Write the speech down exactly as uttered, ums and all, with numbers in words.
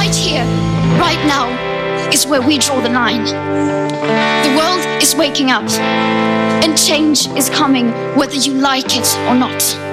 right here, right now, is where we draw the line. The world is waking up, and change is coming whether you like it or not.